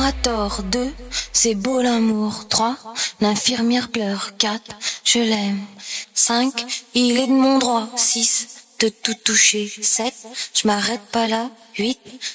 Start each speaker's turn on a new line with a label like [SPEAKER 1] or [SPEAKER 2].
[SPEAKER 1] a tort. 2, c'est beau l'amour. 3, l'infirmière pleure. 4, je l'aime. 5, il est de mon droit. 6, de tout toucher. 7, je m'arrête pas là. 8,